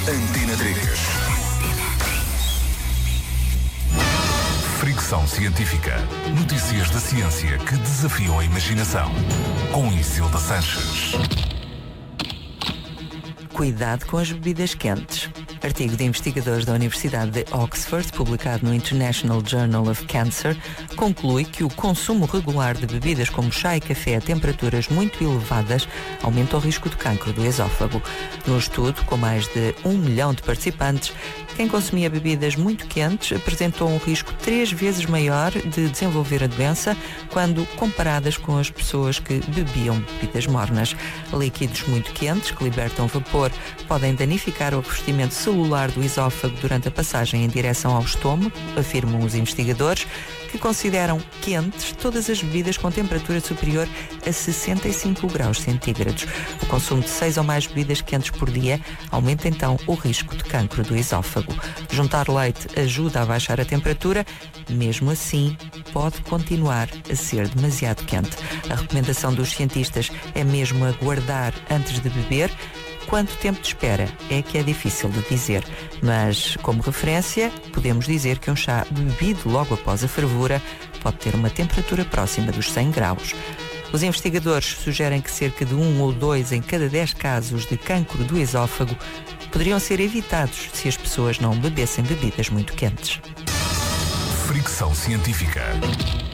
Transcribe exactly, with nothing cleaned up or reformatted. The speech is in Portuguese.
Antena três. Fricção científica. Notícias da ciência que desafiam a imaginação. Com Isilda Sanches. Cuidado com as bebidas quentes. Artigo de investigadores da Universidade de Oxford, publicado no International Journal of Cancer, conclui que o consumo regular de bebidas como chá e café a temperaturas muito elevadas aumenta o risco de cancro do esófago. No estudo, com mais de um milhão de participantes, quem consumia bebidas muito quentes apresentou um risco três vezes maior de desenvolver a doença quando comparadas com as pessoas que bebiam bebidas mornas. Líquidos muito quentes, que libertam vapor, podem danificar o revestimento celular do esófago durante a passagem em direção ao estômago, afirmam os investigadores, que consideram quentes todas as bebidas com temperatura superior a sessenta e cinco graus centígrados. O consumo de seis ou mais bebidas quentes por dia aumenta então o risco de cancro do esófago. Juntar leite ajuda a baixar a temperatura, mesmo assim pode continuar a ser demasiado quente. A recomendação dos cientistas é mesmo aguardar antes de beber. Quanto tempo de espera é que é difícil de dizer, mas, como referência, podemos dizer que um chá bebido logo após a fervura pode ter uma temperatura próxima dos cem graus. Os investigadores sugerem que cerca de um ou dois em cada dez casos de cancro do esófago poderiam ser evitados se as pessoas não bebessem bebidas muito quentes. Fricção científica.